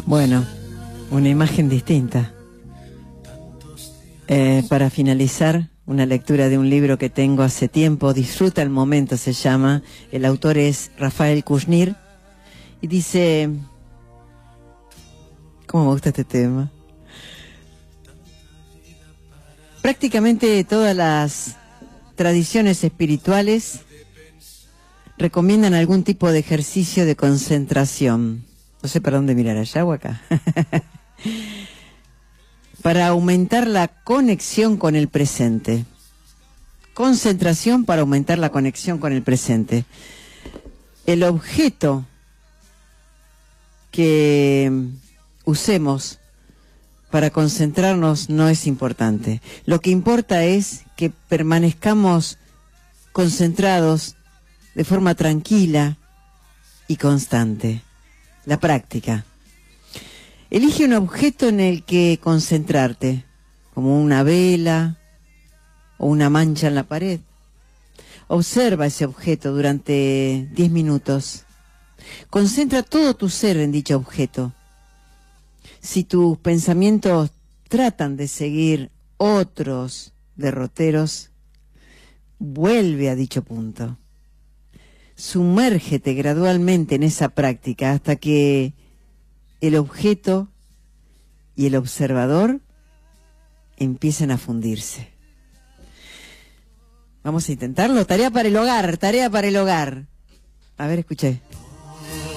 Bueno, una imagen distinta. Para finalizar, una lectura de un libro que tengo hace tiempo, Disfruta el momento se llama, el autor es Rafael Kushnir, y dice, ¿cómo me gusta este tema? Prácticamente todas las tradiciones espirituales recomiendan algún tipo de ejercicio de concentración. No sé para dónde mirar, allá o acá. Para aumentar la conexión con el presente. Concentración para aumentar la conexión con el presente. El objeto que usemos para concentrarnos no es importante. Lo que importa es que permanezcamos concentrados de forma tranquila y constante. La práctica. Elige un objeto en el que concentrarte, como una vela o una mancha en la pared. Observa ese objeto durante 10 minutos. Concentra todo tu ser en dicho objeto. Si tus pensamientos tratan de seguir otros derroteros, vuelve a dicho punto. Sumérgete gradualmente en esa práctica hasta que el objeto y el observador empiecen a fundirse. Vamos a intentarlo. Tarea para el hogar, tarea para el hogar. A ver, escuché.